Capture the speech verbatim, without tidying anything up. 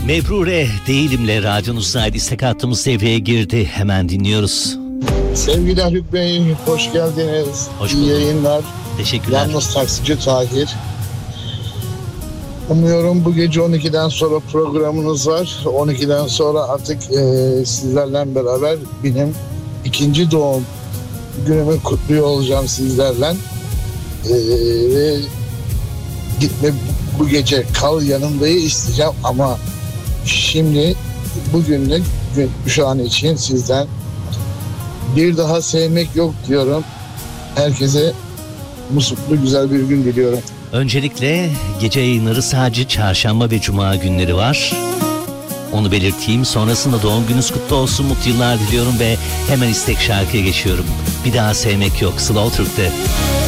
Mebrure Değilim'le radyonuzda istek hattımız devreye girdi. Hemen dinliyoruz. Sevgili Haluk Bey, hoş geldiniz. Hoş İyi bulduk. yayınlar. Teşekkürler. Yalnız taksici Tahir. Umuyorum bu gece on ikiden sonra programınız var. on ikiden sonra artık e, sizlerle beraber benim ikinci doğum günümü kutluyor olacağım sizlerle. E, ve gitme bu gece kal yanımdayı isteyeceğim ama şimdi bugünlük gün, şu an için sizden bir daha sevmek yok diyorum. Herkese mutlu güzel bir gün diliyorum. Öncelikle gece yayınları sadece çarşamba ve cuma günleri var. Onu belirteyim. Sonrasında doğum gününüz kutlu olsun, mutlu yıllar diliyorum ve hemen istek şarkıya geçiyorum. Bir daha sevmek yok. Slow Türk'te.